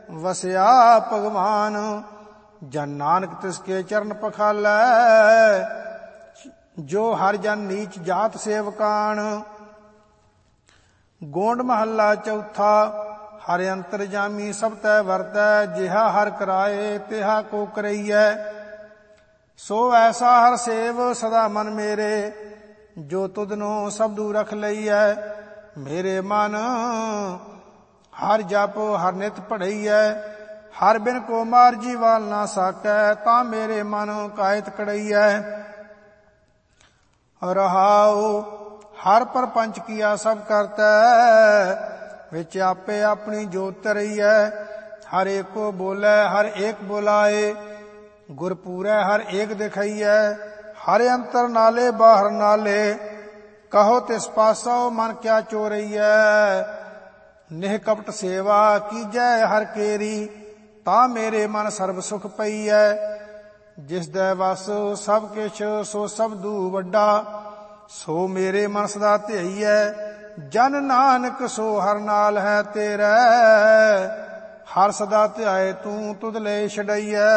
वसया भगवान। जन नानक तिसके चरण पखालै, जो हर जन नीच जात सेवकान। गोंड महला चौथा। हर अंतर जामी सब तै वरतै, जिहा हर कराए तिहा को करैयै। सो ऐसा हर सेव सदा मन मेरे, जो तुधनो सबदू रख लईयै। मेरे मन हर जप हर नित पढ़ईयै, हर बिन को मार जीवाल ना साकै, तां मेरे मन कायत कड़ईयै। रहाओ हर परपंच किया सब करतै, विच आपे अपनी जोत तरईयै। हर एक को बोलै हर एक बुलाए, गुर पूरै हर एक दिखईयै। हर अंतर नाले बाहर नाले, कहो तिस पासो मन क्या चोरईयै। निह कपट सेवा कीजै हर केरी, ता मेरे मन सर्ब सुख पईयै। जिस दै वस सब किछ सो सबदू वड्डा, सो मेरे मन सदा ध्यईयै। जन नानक सो हर नाल है तेरै, हर सदा ध्याए तू तुध ले छड़ईयै।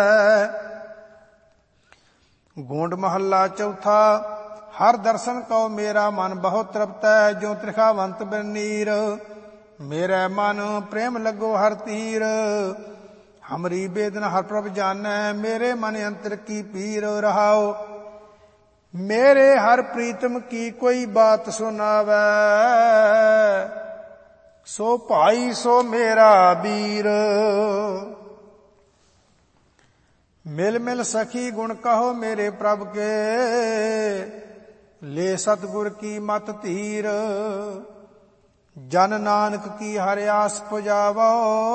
गोंड महला चौथा। हर दर्शन को मेरा मन बहुत तृप्त है, जो त्रिखावंत बिन नीर। मेरा मन प्रेम लगो हर तीर, हमरी बेदन हर प्रभ जानै। मेरे मन अंतर की पीर। रहाओ मेरे हर प्रीतम की कोई बात सुनावै, सो भाई सो मेरा वीर। मिल मिल सखी गुण कहो मेरे प्रभ के, ले सतगुर की मत धीर। जन नानक की हर आस पुजावो,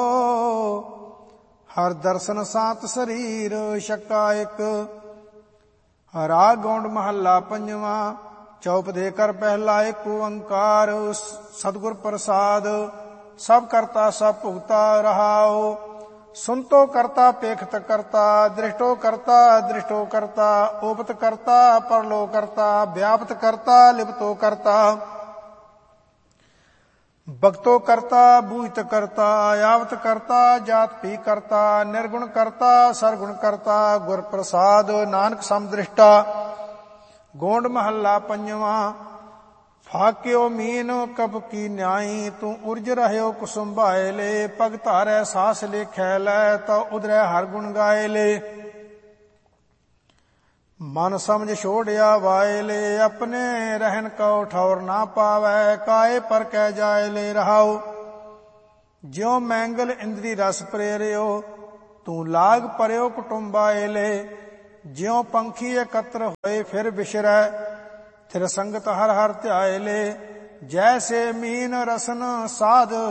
हर दर्शन सात शरीर। शक्का एक। राग गौंड महला पंजवा। चौप दे कर पहला एक ओंकार, सतगुर प्रसाद सब करता सब भुगता। रहाओ सुनतो करता पेखत करता, दृष्टो करता दृष्टो करता। ओपत करता परलो करता, व्यापत करता लिपतो करता। भक्तो करता बूझत करता, यावत करता जात भी करता। निर्गुण करता सरगुण करता, गुर प्रसाद नानक समदृष्टा। गोंड महला पंजवा। फाक्यो मीन कब की न्याई, तू उर्ज रहयो कुसुम भाए ले। पग धारै सास लेखै लै, तो उधरै हर गुण गाए ले। मन समझ छोड़िया वाए ले, अपने रहन को ठौर ना पावै। काए पर कह जाए ले। रहाओ ज्यों मैंगल इंद्री रस प्रेरियो, तू लाग परयो कुटुंबाए ले। ज्यों पंखी एकत्र होए फिर बिसरै, थिर संगत हर हर ध्याए ले। जैसे मीन रसन साध